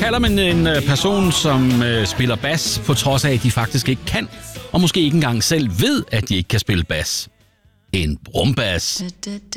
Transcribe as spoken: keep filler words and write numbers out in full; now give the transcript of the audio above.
kalder man en øh, person, som øh, spiller bas, på trods af, at de faktisk ikke kan, og måske ikke engang selv ved, at de ikke kan spille bas? En brumbas.